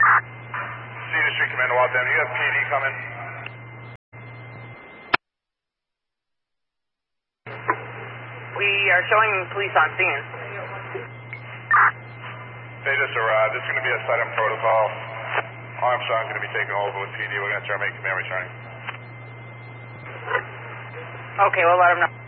Cedar Street Commando Waltham, you have PD coming? We are showing police on scene. They just arrived. It's going to be a silent protocol. Armstrong's going to be taking over with PD. We're going to try to make command returning. Okay, we'll let him know.